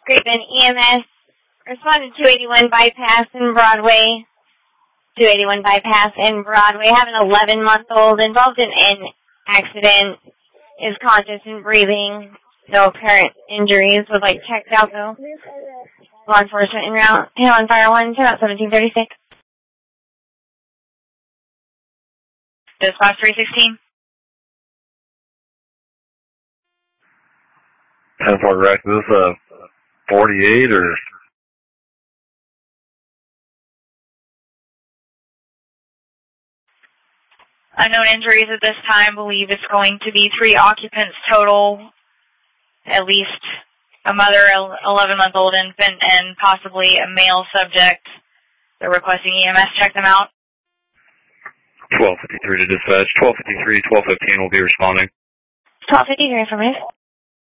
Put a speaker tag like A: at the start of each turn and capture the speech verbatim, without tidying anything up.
A: Graven E M S responded to two eighty-one bypass in Broadway. two eighty-one bypass in Broadway. Have an eleven-month-old involved in an accident. Is conscious and breathing. No apparent injuries. Was like checked out though. Law enforcement en route. Hail on fire one. Turn out seventeen thirty-six. Dispatch three sixteen.
B: ten four direct. Is this a forty-eight or?
C: Unknown injuries at this time. Believe it's going to be three occupants total. At least a mother, eleven-month-old infant, and possibly a male subject. They're requesting E M S check them out.
B: twelve fifty-three to dispatch. twelve fifty-three, twelve fifteen will be responding.
A: twelve fifty-three, affirmative.